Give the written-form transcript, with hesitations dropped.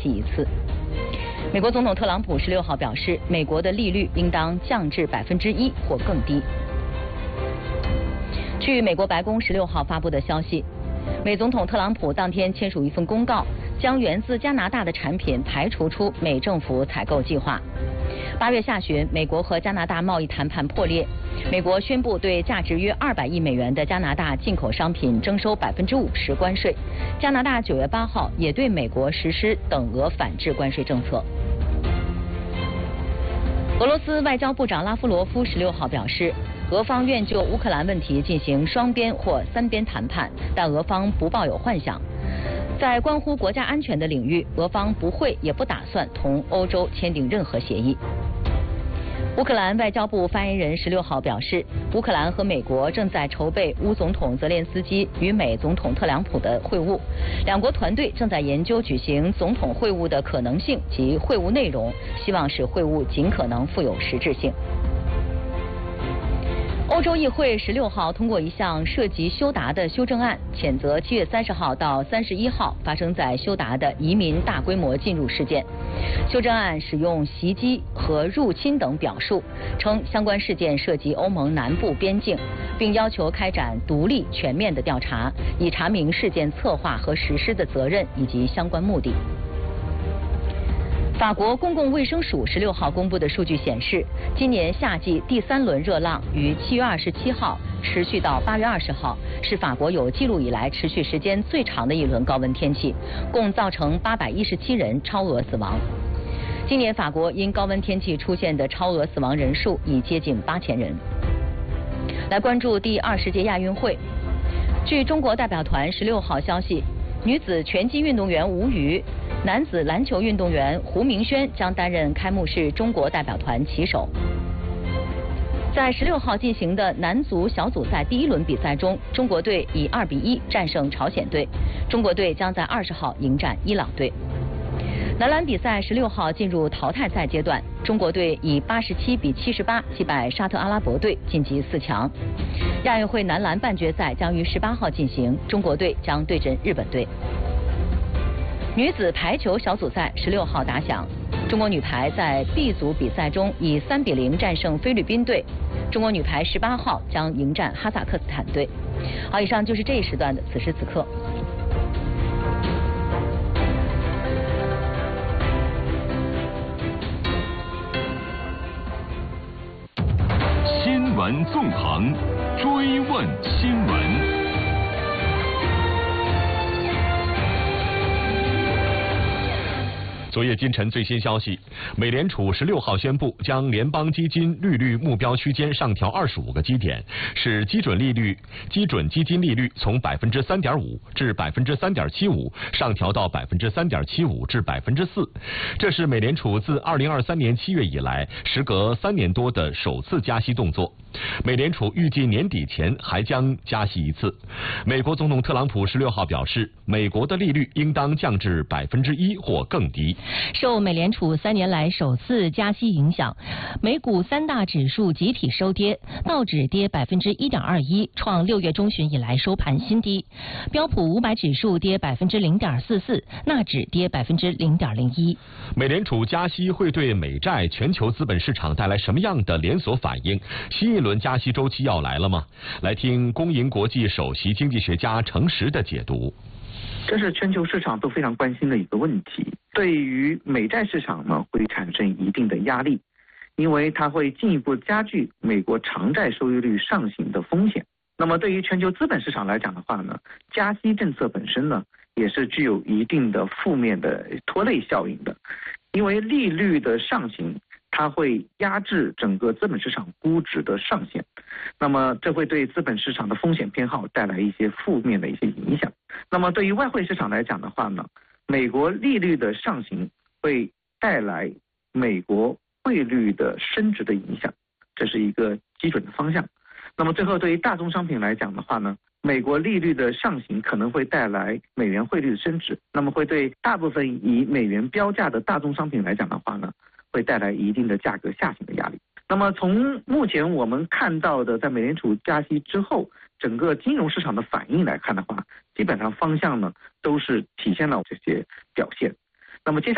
息一次。美国总统特朗普16号表示，美国的利率应当降至1%或更低。据美国白宫16号发布的消息，美总统特朗普当天签署一份公告，将源自加拿大的产品排除出美政府采购计划。8月下旬，美国和加拿大贸易谈判破裂，美国宣布对价值约200亿美元的加拿大进口商品征收50%关税。加拿大9月8号也对美国实施等额反制关税政策。俄罗斯外交部长拉夫罗夫16号表示，俄方愿就乌克兰问题进行双边或3边谈判，但俄方不抱有幻想。在关乎国家安全的领域，俄方不会也不打算同欧洲签订任何协议。乌克兰外交部发言人16号表示，乌克兰和美国正在筹备乌总统泽连斯基与美总统特朗普的会晤，两国团队正在研究举行总统会晤的可能性及会晤内容，希望使会晤尽可能富有实质性。欧洲议会16号通过一项涉及休达的修正案，谴责7月30号到31号发生在休达的移民大规模进入事件。修正案使用袭击和入侵等表述，称相关事件涉及欧盟南部边境，并要求开展独立全面的调查，以查明事件策划和实施的责任以及相关目的。法国公共卫生署16号公布的数据显示，今年夏季第3轮热浪于7月27号持续到8月20号，是法国有记录以来持续时间最长的一轮高温天气，共造成817人超额死亡。今年法国因高温天气出现的超额死亡人数已接近8000人。来关注第20届亚运会，据中国代表团16号消息，女子拳击运动员吴瑜、男子篮球运动员胡明轩将担任开幕式中国代表团旗手。在16号进行的男足小组赛第1轮比赛中，中国队以2-1战胜朝鲜队，中国队将在20号迎战伊朗队。男篮比赛16号进入淘汰赛阶段，中国队以87-78击败沙特阿拉伯队晋级4强。亚运会男篮半决赛将于18号进行，中国队将对阵日本队。女子排球小组赛16号打响，中国女排在 B 组比赛中以3-0战胜菲律宾队，中国女排18号将迎战哈萨克斯坦队。好，以上就是这一时段的此时此刻。 新闻纵横，追问新闻。昨夜今晨最新消息，美联储16号宣布将联邦基金利率目标区间上调25个基点，使基准基金利率从3.5%至3.75%上调到3.75%至4%。这是美联储自2023年7月以来，时隔3年多的首次加息动作。美联储预计年底前还将加息一次。美国总统特朗普16号表示，美国的利率应当降至1%或更低。 受美联储3年来首次加息影响，美股3大指数集体收跌，道指跌1.21%，创6月中旬以来收盘新低；标普500指数跌0.44%，纳指跌0.01%。 美联储加息会对美债、全球资本市场带来什么样的连锁反应？新一轮加息周期要来了吗？来听公银国际首席经济学家程实的解读。 这是全球市场都非常关心的一个问题，对于美债市场呢会产生一定的压力，因为它会进一步加剧美国长债收益率上行的风险。那么对于全球资本市场来讲的话呢，加息政策本身呢也是具有一定的负面的拖累效应的，因为利率的上行它会压制整个资本市场估值的上限，那么这会对资本市场的风险偏好带来一些负面的一些影响。那么对于外汇市场来讲的话呢，美国利率的上行会带来美国汇率的升值的影响，这是一个基准的方向。那么最后对于大宗商品来讲的话呢，美国利率的上行可能会带来美元汇率的升值，那么会对大部分以美元标价的大宗商品来讲的话呢，会带来一定的价格下行的压力。那么从目前我们看到的在美联储加息之后整个金融市场的反应来看的话，基本上方向呢都是体现了这些表现。那么接下来